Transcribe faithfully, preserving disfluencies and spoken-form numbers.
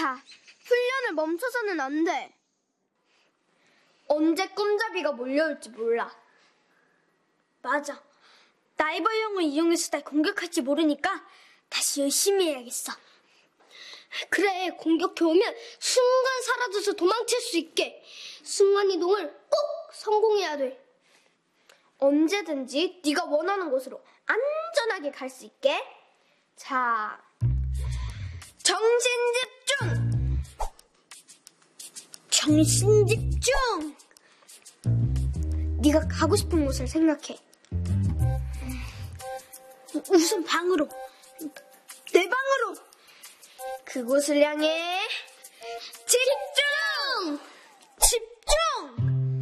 자, 훈련을 멈춰서는 안 돼. 언제 꿈잡이가 몰려올지 몰라. 맞아. 나이벌형을 이용해서 날 공격할지 모르니까 다시 열심히 해야겠어. 그래, 공격해 오면 순간 사라져서 도망칠 수 있게 순간이동을 꼭 성공해야 돼. 언제든지 네가 원하는 곳으로 안전하게 갈 수 있게. 자, 정신 집중! 정신 집중! 네가 가고 싶은 곳을 생각해. 우선 방으로. 내 방으로. 그곳을 향해 질